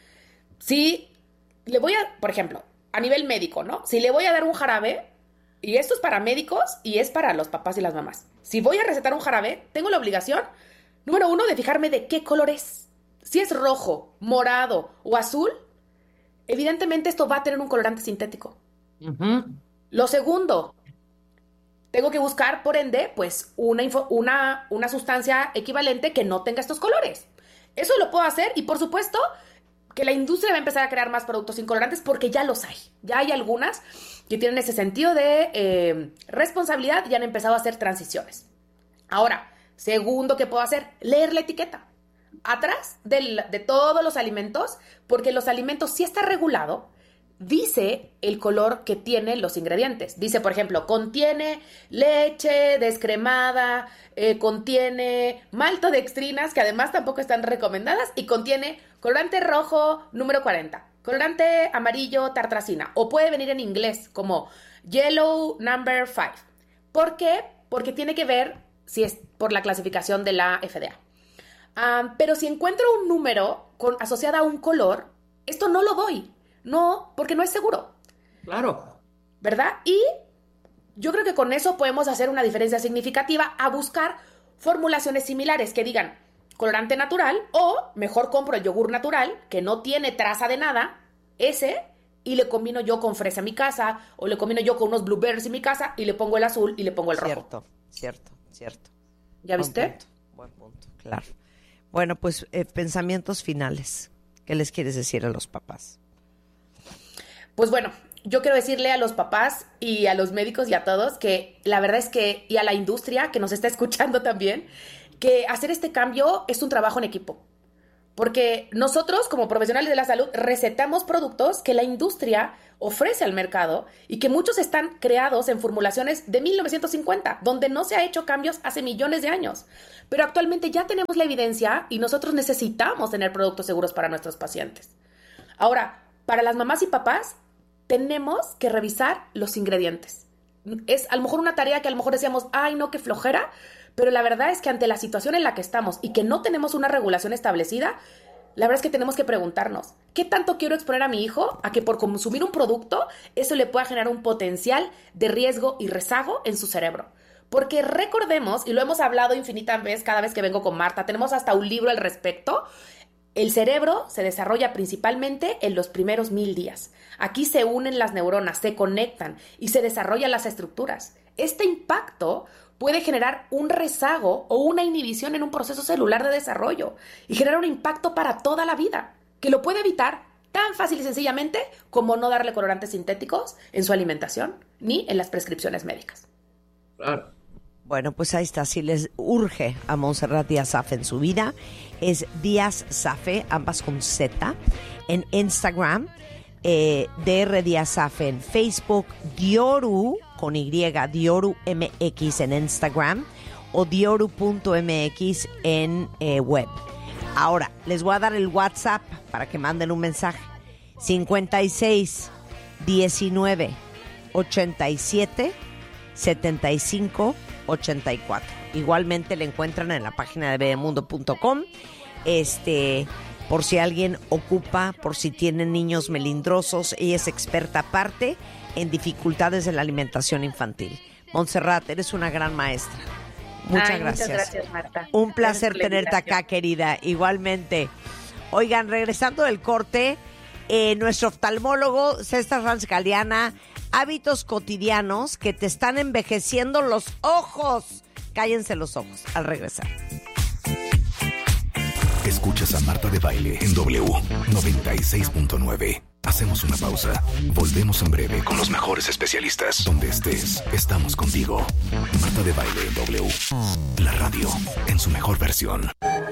Si le voy a, por ejemplo, a nivel médico, ¿no? Si le voy a dar un jarabe, y esto es para médicos y es para los papás y las mamás. Si voy a recetar un jarabe, tengo la obligación, número uno, de fijarme de qué color es. Si es rojo, morado o azul, evidentemente esto va a tener un colorante sintético. Ujú. Lo segundo, tengo que buscar, por ende, pues una, info- una, una sustancia equivalente que no tenga estos colores. Eso lo puedo hacer y, por supuesto, que la industria va a empezar a crear más productos sin colorantes porque ya los hay. Ya hay algunas que tienen ese sentido de eh, responsabilidad y han empezado a hacer transiciones. Ahora, segundo que puedo hacer, leer la etiqueta. Atrás del- de todos los alimentos, porque los alimentos sí está regulado, dice el color que tienen los ingredientes. Dice, por ejemplo, contiene leche descremada, eh, contiene maltodextrinas, que además tampoco están recomendadas, y contiene colorante rojo número cuarenta, colorante amarillo tartrazina, o puede venir en inglés como yellow number five. ¿Por qué? Porque tiene que ver si es por la clasificación de la F D A. Ah, pero si encuentro un número con, asociado a un color, esto no lo doy. No, porque no es seguro. Claro. ¿Verdad? Y yo creo que con eso podemos hacer una diferencia significativa a buscar formulaciones similares que digan colorante natural o mejor compro el yogur natural que no tiene traza de nada, ese, y le combino yo con fresa en mi casa o le combino yo con unos blueberries en mi casa y le pongo el azul y le pongo el rojo. Cierto, cierto, cierto. ¿Ya Buen viste? punto, buen punto, claro. Bueno, pues eh, pensamientos finales. ¿Qué les quieres decir a los papás? Pues bueno, yo quiero decirle a los papás y a los médicos y a todos que la verdad es que, y a la industria que nos está escuchando también, que hacer este cambio es un trabajo en equipo. Porque nosotros, como profesionales de la salud, recetamos productos que la industria ofrece al mercado y que muchos están creados en formulaciones de mil novecientos cincuenta, donde no se ha hecho cambios hace millones de años. Pero actualmente ya tenemos la evidencia y nosotros necesitamos tener productos seguros para nuestros pacientes. Ahora, para las mamás y papás, tenemos que revisar los ingredientes. Es a lo mejor una tarea que a lo mejor decíamos, ay, no, qué flojera, pero la verdad es que ante la situación en la que estamos y que no tenemos una regulación establecida, la verdad es que tenemos que preguntarnos, ¿qué tanto quiero exponer a mi hijo a que por consumir un producto eso le pueda generar un potencial de riesgo y rezago en su cerebro? Porque recordemos, y lo hemos hablado infinitas veces cada vez que vengo con Marta, tenemos hasta un libro al respecto, el cerebro se desarrolla principalmente en los primeros mil días. Aquí se unen las neuronas, se conectan y se desarrollan las estructuras. Este impacto puede generar un rezago o una inhibición en un proceso celular de desarrollo y generar un impacto para toda la vida, que lo puede evitar tan fácil y sencillamente como no darle colorantes sintéticos en su alimentación ni en las prescripciones médicas. Claro. Bueno, pues ahí está. Si les urge a Montserrat Díaz Zaffe en su vida, es Díaz Zaffe, ambas con Z, en Instagram, eh, D R Díaz Zaffe en Facebook, Dioru, con Y, Dioru M X en Instagram, o dioru punto m x en eh, web. Ahora, les voy a dar el WhatsApp para que manden un mensaje. cincuenta y seis, diecinueve, ochenta y siete, setenta y cinco, ochenta y cuatro. Igualmente le encuentran en la página de bebemundo punto com. Este, por si alguien ocupa, por si tienen niños melindrosos, ella es experta aparte en dificultades de la alimentación infantil. Montserrat, eres una gran maestra. Muchas Ay, gracias. Muchas gracias, Marta. Un placer Gracias, tenerte gracias. acá, querida. Igualmente. Oigan, regresando del corte, eh, nuestro oftalmólogo César Ranz Galeana, hábitos cotidianos que te están envejeciendo los ojos. Cállense los ojos al regresar. Escuchas a Marta de Baile en W noventa y seis punto nueve. Hacemos una pausa. Volvemos en breve con los mejores especialistas. Donde estés, estamos contigo. Marta de Baile en W. La radio en su mejor versión.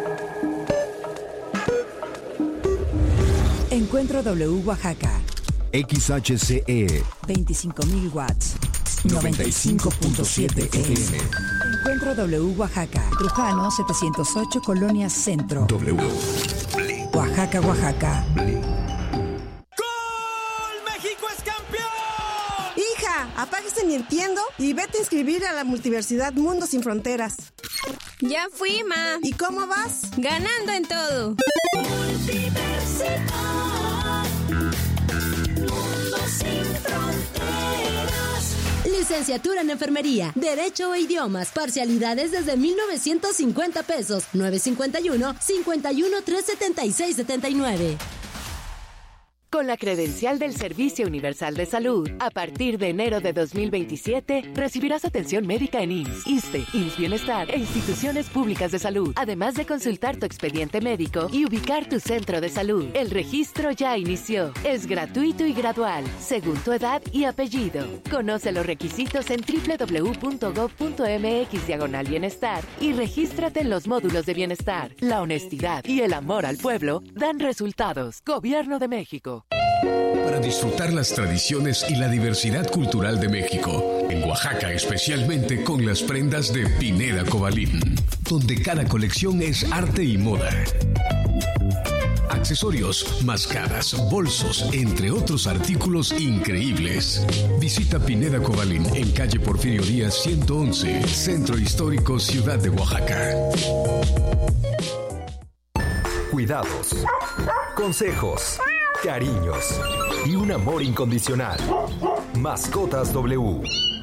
Encuentro W Oaxaca. X H C E veinticinco mil watts. noventa y cinco punto siete F M. Encuentro W Oaxaca. Trujano setecientos ocho, Colonia Centro. W. Oaxaca, Oaxaca. Hija, apáguese mi entiendo y vete a inscribir a la Multiversidad Mundo Sin Fronteras. Ya fui, ma. ¿Y cómo vas? Ganando en todo. Multiversidad, Mundo Sin Fronteras. Licenciatura en Enfermería, Derecho e Idiomas, parcialidades desde mil novecientos cincuenta pesos, nueve cincuenta y uno, cincuenta y uno, tres setenta y seis, setenta y nueve. Con la credencial del Servicio Universal de Salud, a partir de enero de dos mil veintisiete, recibirás atención médica en I M S S, ISSSTE, I M S S Bienestar e instituciones públicas de salud, además de consultar tu expediente médico y ubicar tu centro de salud. El registro ya inició. Es gratuito y gradual, según tu edad y apellido. Conoce los requisitos en doble u doble u doble u punto gob punto m x diagonal bienestar y regístrate en los módulos de bienestar. La honestidad y el amor al pueblo dan resultados. Gobierno de México. Para disfrutar las tradiciones y la diversidad cultural de México, en Oaxaca especialmente con las prendas de Pineda Cobalín, donde cada colección es arte y moda. Accesorios, mascadas, bolsos, entre otros artículos increíbles. Visita Pineda Cobalín en calle Porfirio Díaz ciento once, Centro Histórico, Ciudad de Oaxaca. Cuidados, consejos, cariños y un amor incondicional. Mascotas W.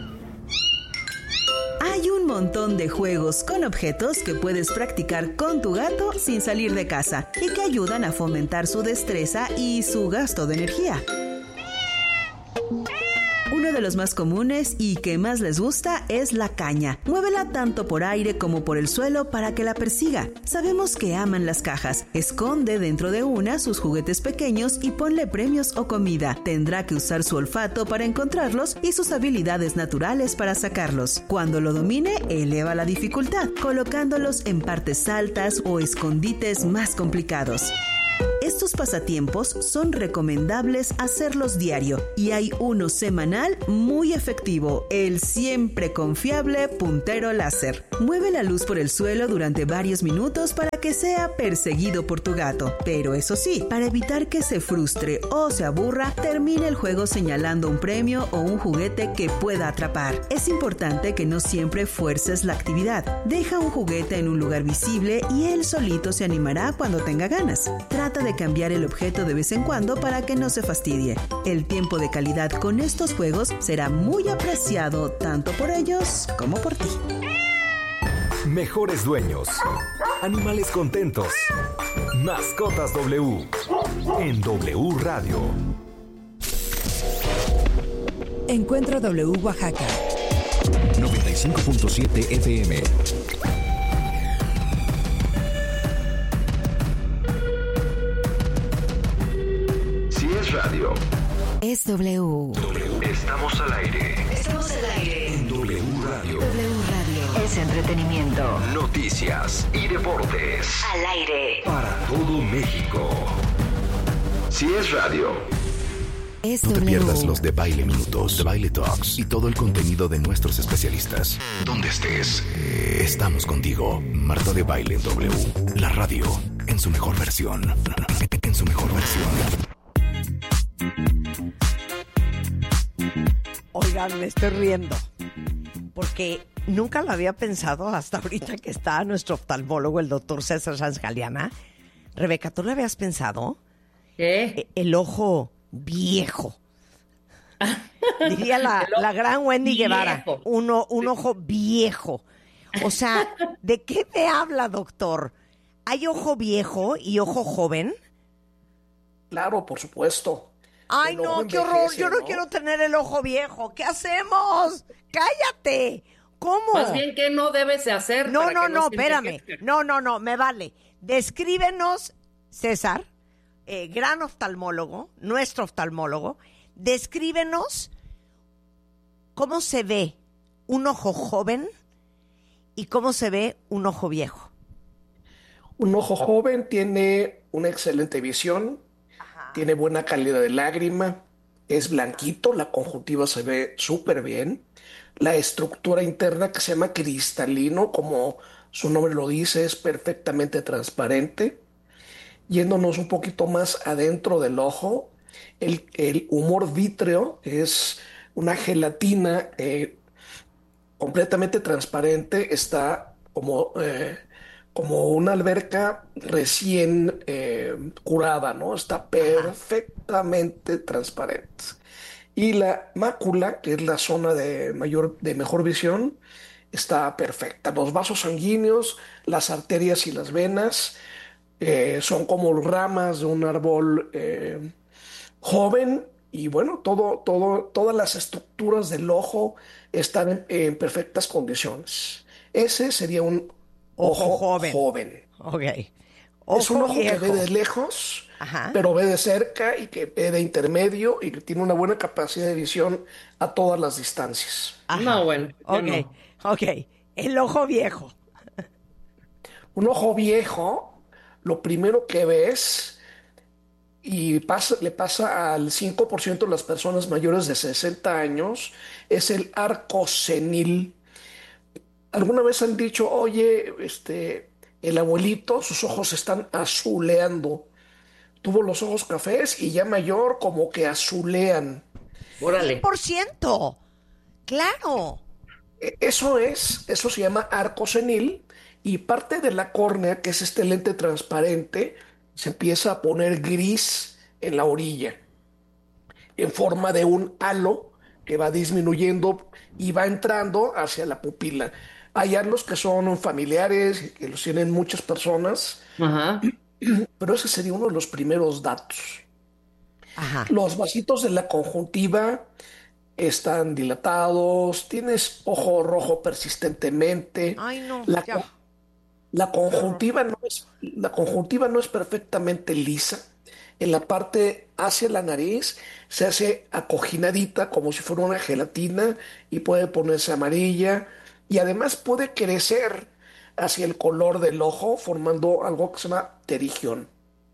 Hay un montón de juegos con objetos que puedes practicar con tu gato sin salir de casa y que ayudan a fomentar su destreza y su gasto de energía. Uno Uno de los más comunes y que más les gusta es la caña. Muévela tanto por aire como por el suelo para que la persiga. Sabemos que aman las cajas. Esconde dentro de una sus juguetes pequeños y ponle premios o comida. Tendrá que usar su olfato para encontrarlos y sus habilidades naturales para sacarlos. Cuando lo domine, eleva la dificultad, colocándolos en partes altas o escondites más complicados. Estos pasatiempos son recomendables hacerlos diario y hay uno semanal muy efectivo, el siempre confiable puntero láser. Mueve la luz por el suelo durante varios minutos para que sea perseguido por tu gato. Pero eso sí, para evitar que se frustre o se aburra, termine el juego señalando un premio o un juguete que pueda atrapar. Es importante que no siempre fuerces la actividad. Deja un juguete en un lugar visible y él solito se animará cuando tenga ganas. Trata de cambiar el objeto de vez en cuando para que no se fastidie. El tiempo de calidad con estos juegos será muy apreciado tanto por ellos como por ti. Mejores dueños. Animales contentos. Mascotas W. En W Radio. Encuentra W Oaxaca. noventa y cinco punto siete F M. Si es radio, Es W. W. Estamos al aire. Estamos al aire. En W Radio. W Radio. Es entretenimiento. Noticias y deportes. Al aire. Para todo México. Si es radio. Es No te W. pierdas los de Baile Minutos, de Baile Talks y todo el contenido de nuestros especialistas. Donde estés, estamos contigo. Marta de Baile en W. La radio en su mejor versión. En su mejor versión. Oigan, me estoy riendo. Porque nunca lo había pensado hasta ahorita que está nuestro oftalmólogo, el doctor César Sanz Galeana. Rebeca, ¿tú lo habías pensado? ¿Qué? El ojo viejo. Diría la, El ojo la gran Wendy viejo. Guevara. Uno, un ojo viejo. O sea, ¿de qué me habla, doctor? ¿Hay ojo viejo y ojo joven? Claro, por supuesto. Ay, El no, ojo qué horror. envejece, Yo no, ¿no? quiero tener el ojo viejo. ¿Qué hacemos? ¡Cállate! ¿Cómo? Más bien, ¿qué no debes de hacer? No, para no, que no, se espérame. envejezca? No, no, no, me vale. Descríbenos, César, eh, gran oftalmólogo, nuestro oftalmólogo, descríbenos cómo se ve un ojo joven y cómo se ve un ojo viejo. Un ojo joven tiene una excelente visión, tiene buena calidad de lágrima, es blanquito, la conjuntiva se ve súper bien. La estructura interna, que se llama cristalino, como su nombre lo dice, es perfectamente transparente. Yéndonos un poquito más adentro del ojo, el, el humor vítreo es una gelatina eh, completamente transparente, está como, eh, como una alberca recién eh, curada, ¿no? Está perfectamente transparente. Y la mácula, que es la zona de, mayor, de mejor visión, está perfecta. Los vasos sanguíneos, las arterias y las venas eh, son como ramas de un árbol eh, joven. Y bueno, todo, todo, todas las estructuras del ojo están en, en perfectas condiciones. Ese sería un ojo, Ojo joven. joven. Ok. Es un ojo viejo. que ve de lejos, Ajá. pero ve de cerca y que ve de intermedio y que tiene una buena capacidad de visión a todas las distancias. Ajá. No, bueno. yo Ok, no. ok. El ojo viejo. Un ojo viejo, lo primero que ves, y pasa, le pasa al cinco por ciento de las personas mayores de sesenta años, es el arco senil. ¿Alguna vez han dicho, oye, este, el abuelito, sus ojos están azuleando? Tuvo los ojos cafés y ya mayor como que azulean. Órale. cien por ciento. Claro. E- Eso es, eso se llama arco senil, y parte de la córnea, que es este lente transparente, se empieza a poner gris en la orilla, en forma de un halo que va disminuyendo y va entrando hacia la pupila. Hay halos que son familiares, que los tienen muchas personas, Ajá. pero ese sería uno de los primeros datos. Ajá. Los vasitos de la conjuntiva están dilatados, tienes ojo rojo persistentemente. Ay, no, La, ya. la conjuntiva no es, la conjuntiva no es perfectamente lisa. En la parte hacia la nariz se hace acojinadita como si fuera una gelatina y puede ponerse amarilla y además puede crecer hacia el color del ojo formando algo que se llama pterigión.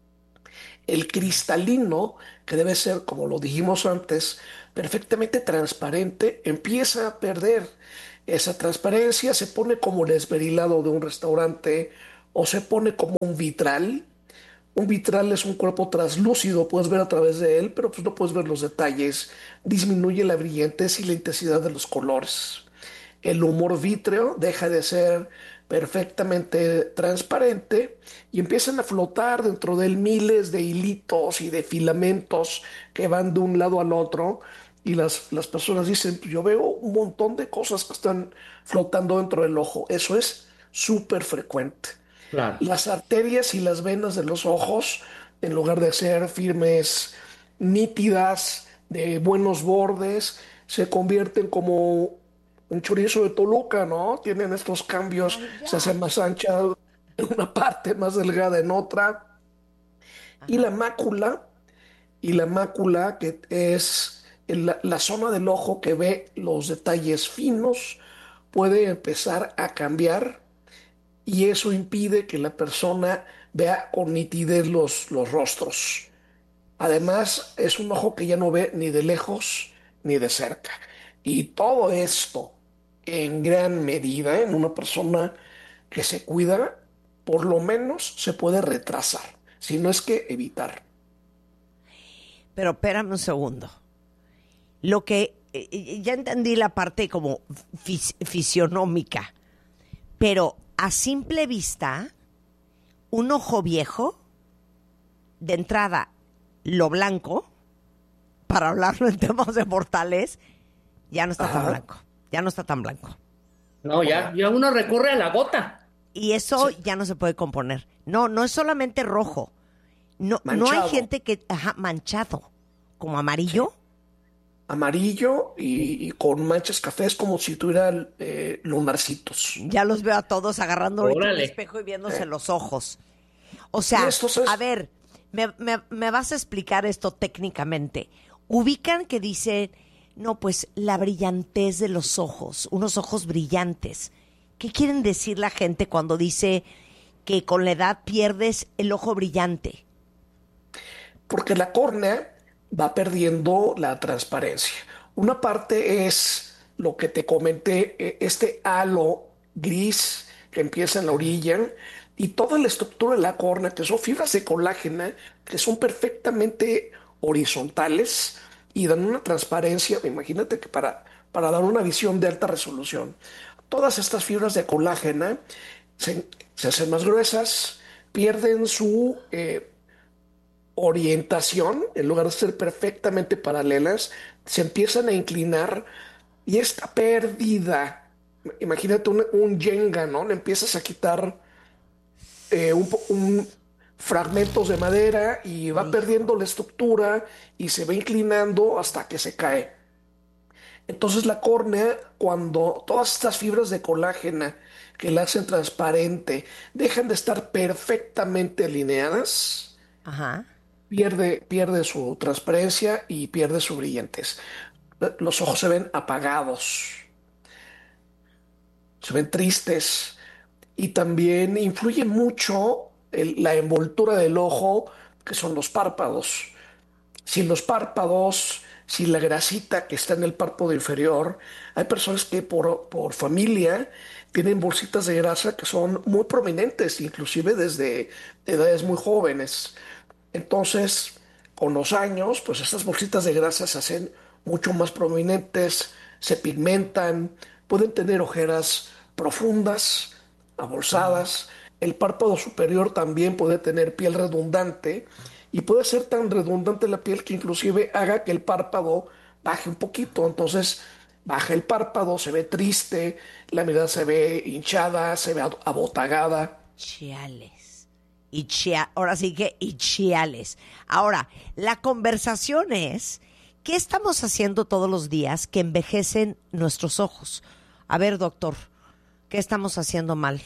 El cristalino, que debe ser, como lo dijimos antes, perfectamente transparente, empieza a perder esa transparencia, se pone como el esmerilado de un restaurante o se pone como un vitral. Un vitral es un cuerpo translúcido, puedes ver a través de él, pero pues no puedes ver los detalles. Disminuye la brillantez y la intensidad de los colores. El humor vítreo deja de ser perfectamente transparente y empiezan a flotar dentro de él miles de hilitos y de filamentos que van de un lado al otro. Y las, las personas dicen, yo veo un montón de cosas que están flotando dentro del ojo. Eso es súper frecuente. Claro. Las arterias y las venas de los ojos, en lugar de ser firmes, nítidas, de buenos bordes, se convierten como un chorizo de Toluca, ¿no? Tienen estos cambios, se hacen más ancha en una parte, más delgada en otra. Y la mácula, y la mácula que es la, la zona del ojo que ve los detalles finos, puede empezar a cambiar. Y eso impide que la persona vea con nitidez los, los rostros. Además, es un ojo que ya no ve ni de lejos ni de cerca. Y todo esto, en gran medida, en una persona que se cuida, por lo menos se puede retrasar, si no es que evitar. Pero espérame un segundo. Lo que, eh, ya entendí la parte como fis- fisionómica, pero a simple vista, un ojo viejo, de entrada, lo blanco, para hablarlo en temas de mortales, ya no está Ajá. tan blanco. Ya no está tan blanco. No, ya, ya uno recurre a la gota. Y eso ya no se puede componer. No, no es solamente rojo. No, no hay Manchado. gente que, ajá, manchado, como amarillo. Amarillo y, y con manchas cafés como si tuviera eh, lunarcitos. Ya los veo a todos agarrando ahorita un Órale. espejo y viéndose los ojos. O sea, Y esto es- a ver, me, me- me vas a explicar esto técnicamente. Ubican que dice, no, pues la brillantez de los ojos, unos ojos brillantes. ¿Qué quieren decir la gente cuando dice que con la edad pierdes el ojo brillante? Porque la córnea va perdiendo la transparencia. Una parte es lo que te comenté, eh, este halo gris que empieza en la orilla y toda la estructura de la córnea, que son fibras de colágeno, que son perfectamente horizontales y dan una transparencia, imagínate que para, para dar una visión de alta resolución. Todas estas fibras de colágeno se, se hacen más gruesas, pierden su eh, orientación, en lugar de ser perfectamente paralelas, se empiezan a inclinar y esta pérdida, imagínate un, un Jenga, ¿no? Le empiezas a quitar eh, un, po- un fragmentos de madera y va perdiendo la estructura y se va inclinando hasta que se cae. Entonces la córnea, cuando todas estas fibras de colágeno que la hacen transparente dejan de estar perfectamente alineadas, Ajá. pierde, pierde su transparencia y pierde su brillantez. Los ojos se ven apagados, se ven tristes y también influye mucho el- la envoltura del ojo, que son los párpados. Si los párpados, si la grasita que está en el párpado inferior, hay personas que por, por familia tienen bolsitas de grasa que son muy prominentes, inclusive desde edades muy jóvenes. Entonces, con los años, pues estas bolsitas de grasa se hacen mucho más prominentes, se pigmentan, pueden tener ojeras profundas, abolsadas. El párpado superior también puede tener piel redundante y puede ser tan redundante la piel que inclusive haga que el párpado baje un poquito. Entonces, baja el párpado, se ve triste, la mirada se ve hinchada, se ve abotagada. Chiales. Y chia, ahora sí que y chiales. Ahora, la conversación es ¿Qué estamos haciendo todos los días que envejecen nuestros ojos? A ver, doctor, ¿qué estamos haciendo mal?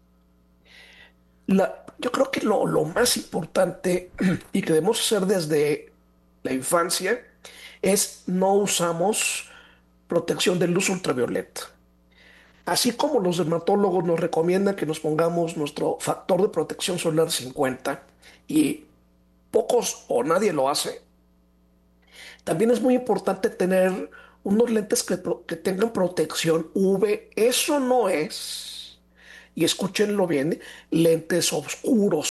La, yo creo que lo, lo más importante y que debemos hacer desde la infancia es no usamos protección de luz ultravioleta. Así como los dermatólogos nos recomiendan que nos pongamos nuestro factor de protección solar cincuenta y pocos o nadie lo hace, también es muy importante tener unos lentes que, que tengan protección U V. Eso no es, y escúchenlo bien, lentes oscuros.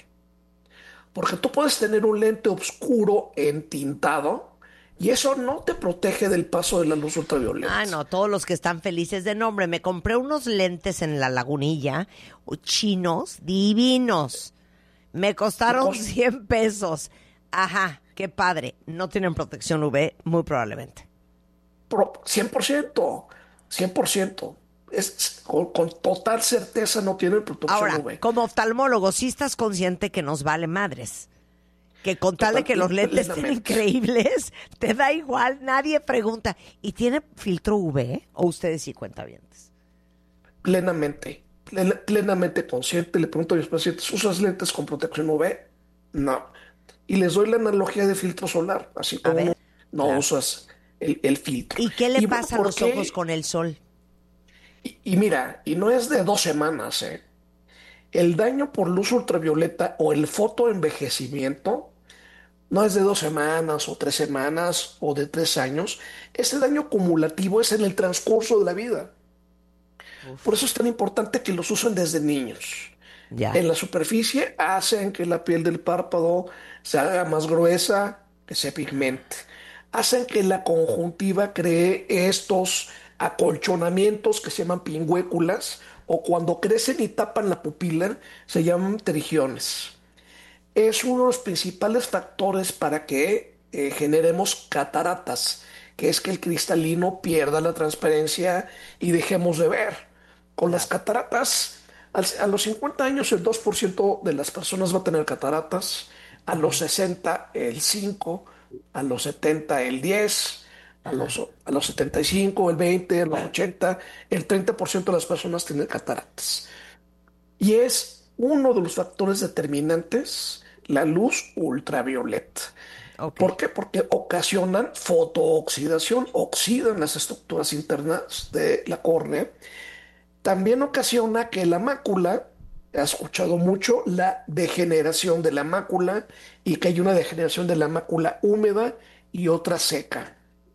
Porque tú puedes tener un lente oscuro entintado y eso no te protege del paso de la luz ultravioleta. Ah, no, todos los que están felices de nombre. Me compré unos lentes en la Lagunilla, chinos, divinos. Me costaron cien pesos. Ajá, qué padre. No tienen protección U V, muy probablemente. Pro, cien por ciento, cien por ciento. Es, con, con total certeza no tienen protección Ahora, U V. como oftalmólogo, sí estás consciente que nos vale madres. Que con tal de que los lentes estén increíbles, te da igual, nadie pregunta. ¿Y tiene filtro U V? ¿O ustedes sí cuentavientes? Plenamente, plen, plenamente consciente. Le pregunto a mis pacientes, ¿usas lentes con protección U V? No. Y les doy la analogía de filtro solar, así como no, no claro. usas el, el filtro. ¿Y qué le y pasa a los qué? ojos con el sol? Y, y mira, y no es de dos semanas, ¿eh? El daño por luz ultravioleta o el fotoenvejecimiento no es de dos semanas o tres semanas o de tres años. Ese daño acumulativo es en el transcurso de la vida. Uf. Por eso es tan importante que los usen desde niños. Ya. En la superficie hacen que la piel del párpado se haga más gruesa, que se pigmente. Hacen que la conjuntiva cree estos acolchonamientos que se llaman pingüéculas, o cuando crecen y tapan la pupila se llaman pterigiones. Es uno de los principales factores para que eh, generemos cataratas, que es que el cristalino pierda la transparencia y dejemos de ver. Con las cataratas, al, a los cincuenta años el dos por ciento de las personas va a tener cataratas, a los sesenta el cinco por ciento, a los setenta el diez por ciento, A los, a los setenta y cinco, el veinte, a los ochenta, el treinta por ciento de las personas tienen cataratas. Y es uno de los factores determinantes la luz ultravioleta. Okay. ¿Por qué? Porque ocasionan fotooxidación, oxidan las estructuras internas de la córnea. También ocasiona que la mácula, he escuchado mucho, la degeneración de la mácula y que hay una degeneración de la mácula húmeda y otra seca.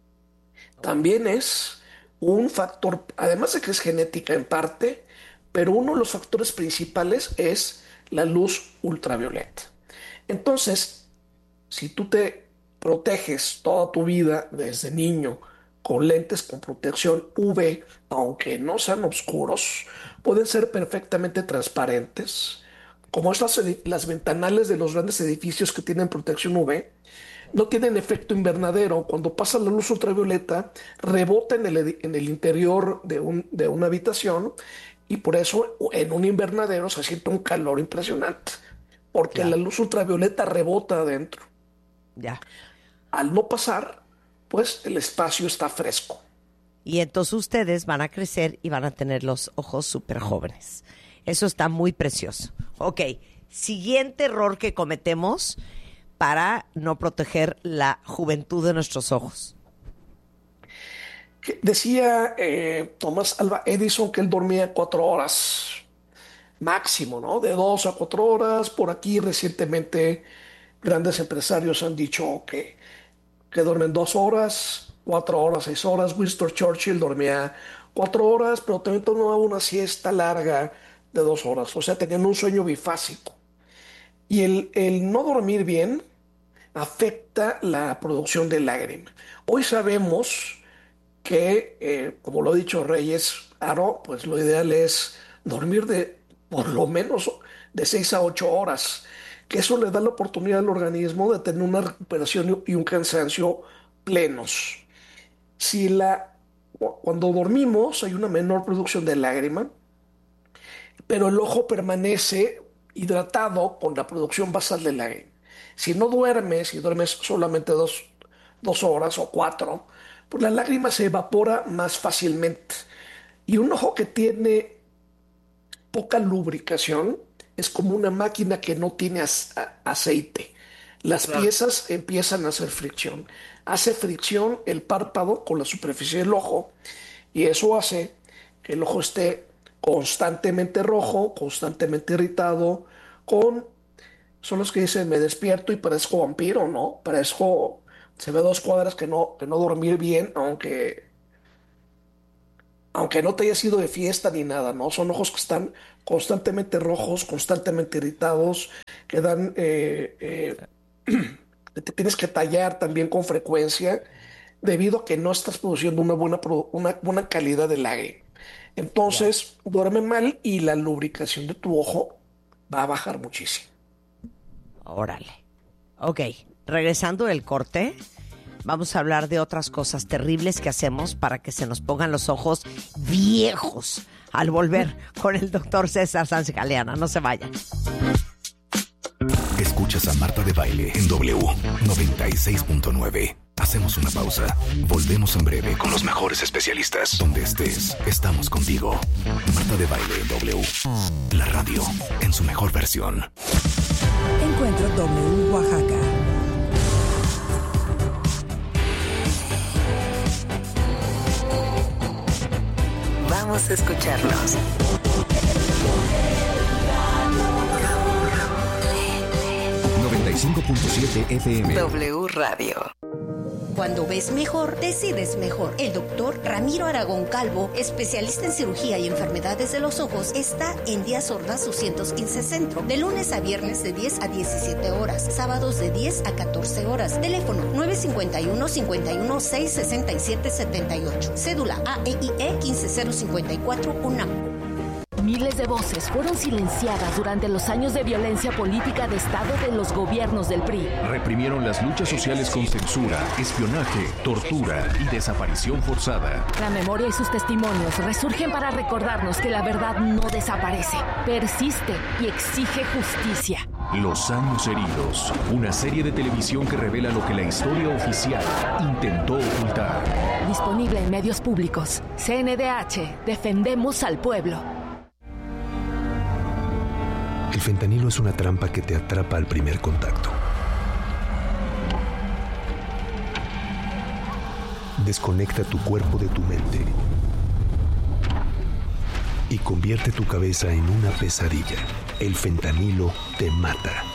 También es un factor, además de que es genética en parte, pero uno de los factores principales es la luz ultravioleta. Entonces, si tú te proteges toda tu vida desde niño con lentes con protección U V, aunque no sean oscuros, pueden ser perfectamente transparentes, como estas, las ventanales de los grandes edificios que tienen protección U V, no tienen efecto invernadero. Cuando pasa la luz ultravioleta, rebota en el, en el interior de, un, de una habitación y por eso en un invernadero se siente un calor impresionante, porque ya. La luz ultravioleta rebota adentro. Ya. Al no pasar, pues el espacio está fresco. Y entonces ustedes van a crecer y van a tener los ojos súper jóvenes. Eso está muy precioso. Ok, siguiente error que cometemos para no proteger la juventud de nuestros ojos. Decía eh, Thomas Alva Edison que él dormía cuatro horas máximo, ¿no? De dos a cuatro horas. Por aquí recientemente grandes empresarios han dicho que, que duermen dos horas, cuatro horas, seis horas. Winston Churchill dormía cuatro horas, pero también tomaba una siesta larga de dos horas. O sea, tenían un sueño bifásico. Y el, el no dormir bien afecta la producción de lágrima. Hoy sabemos que, eh, como lo ha dicho Reyes Aro, pues lo ideal es dormir de por lo menos de seis a ocho horas, que eso le da la oportunidad al organismo de tener una recuperación y un cansancio plenos. Si la, cuando dormimos hay una menor producción de lágrima, pero el ojo permanece hidratado con la producción basal de lágrima. Si no duermes, si duermes solamente dos, dos horas o cuatro, pues la lágrima se evapora más fácilmente. Y un ojo que tiene poca lubricación es como una máquina que no tiene as- a- aceite. Las Claro. piezas empiezan a hacer fricción. Hace fricción el párpado con la superficie del ojo y eso hace que el ojo esté constantemente rojo, constantemente irritado, con... Son los que dicen, me despierto y parezco vampiro, ¿no? Parezco... Se ve a dos cuadras que no, que no dormir bien, aunque... Aunque no te hayas ido de fiesta ni nada, ¿no? Son ojos que están constantemente rojos, constantemente irritados, que dan... eh, eh, te tienes que tallar también con frecuencia debido a que no estás produciendo una buena, produ- una buena calidad de lágrima. Entonces, duerme mal y la lubricación de tu ojo va a bajar muchísimo. Órale. Ok, regresando del corte, vamos a hablar de otras cosas terribles que hacemos para que se nos pongan los ojos viejos al volver con el doctor César Sanz Galeana. No se vayan. Escuchas a Marta de Baile en W noventa y seis punto nueve. Hacemos una pausa. Volvemos en breve con los mejores especialistas. Donde estés, estamos contigo. Marta de Baile en W. La radio en su mejor versión. Encuentro W Oaxaca. Vamos a escucharnos. noventa y cinco punto siete F M. W Radio. Cuando ves mejor, decides mejor. El doctor Ramiro Aragón Calvo, especialista en cirugía y enfermedades de los ojos, está en Díaz Ordaz doscientos quince Centro, de lunes a viernes de diez a diecisiete horas, sábados de diez a catorce horas. Teléfono nueve cinco uno, cinco uno seis, seis siete siete ocho. Cédula A E I E uno cinco cero cinco cuatro UNAM. Miles de voces fueron silenciadas durante los años de violencia política de Estado de los gobiernos del P R I. Reprimieron las luchas sociales con censura, espionaje, tortura y desaparición forzada. La memoria y sus testimonios resurgen para recordarnos que la verdad no desaparece, persiste y exige justicia. Los años heridos, una serie de televisión que revela lo que la historia oficial intentó ocultar. Disponible en medios públicos. C N D H, defendemos al pueblo. El fentanilo es una trampa que te atrapa al primer contacto. Desconecta tu cuerpo de tu mente y convierte tu cabeza en una pesadilla. El fentanilo te mata.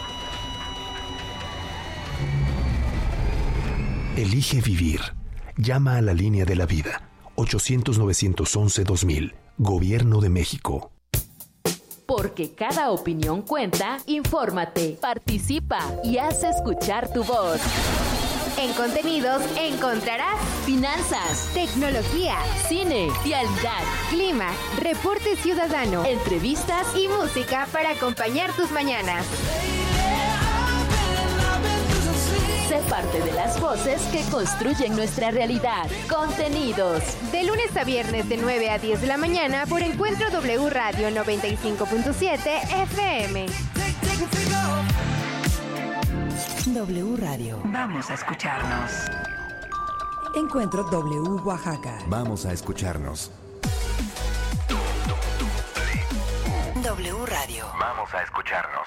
Elige vivir. Llama a la línea de la vida. ochocientos, novecientos once, dos mil. Gobierno de México. Porque cada opinión cuenta, infórmate, participa y haz escuchar tu voz. En contenidos encontrarás finanzas, tecnología, Cine, vialidad, clima, reporte ciudadano, entrevistas y música para acompañar tus mañanas. Sé parte de las voces que construyen nuestra realidad. Contenidos. De lunes a viernes de nueve a diez de la mañana por Encuentro W Radio noventa y cinco punto siete F M. W Radio. Vamos a escucharnos. Encuentro W Oaxaca. Vamos a escucharnos. W Radio. Vamos a escucharnos.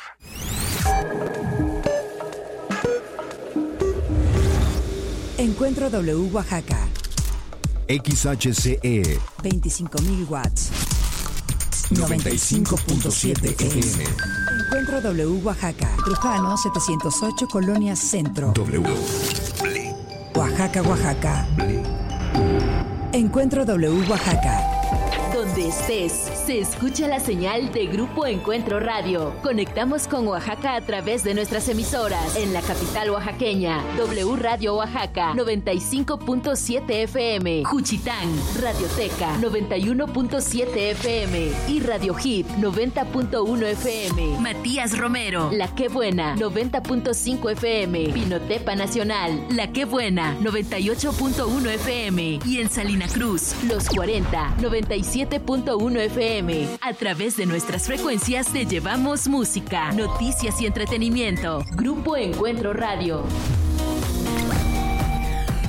Encuentro W Oaxaca. X H C E veinticinco mil watts. noventa y cinco punto siete F M. Encuentro W Oaxaca. Trujano setecientos ocho, Colonia Centro. W. Oaxaca, Oaxaca. Encuentro W Oaxaca. Donde estés, se escucha la señal de Grupo Encuentro Radio. Conectamos con Oaxaca a través de nuestras emisoras. En la capital oaxaqueña, W Radio Oaxaca, noventa y cinco punto siete F M. Juchitán, Radioteca, noventa y uno punto siete F M. Y Radio Hit, noventa punto uno F M. Matías Romero, La Qué Buena, noventa punto cinco F M. Pinotepa Nacional, La Qué Buena, noventa y ocho punto uno F M. Y en Salina Cruz, Los cuarenta, noventa y siete punto uno F M. A través de nuestras frecuencias te llevamos música, noticias y entretenimiento. Grupo Encuentro Radio.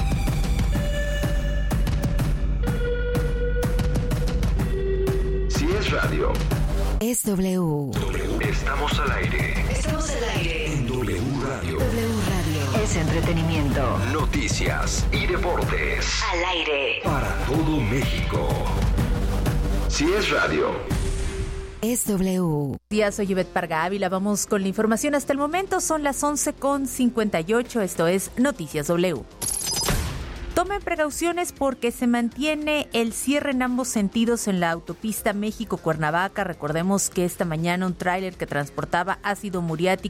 Radio. Es W. Estamos al aire. Estamos al aire. En W Radio. W Radio. Es entretenimiento. Noticias y deportes. Al aire. Para todo México. Si es radio. Es W. Día, soy Yvette Parga Ávila. Vamos con la información. Hasta el momento son las once con cincuenta y ocho. Esto es Noticias W. Tomen precauciones porque se mantiene el cierre en ambos sentidos en la autopista México-Cuernavaca. Recordemos que esta mañana un tráiler que transportaba ácido muriático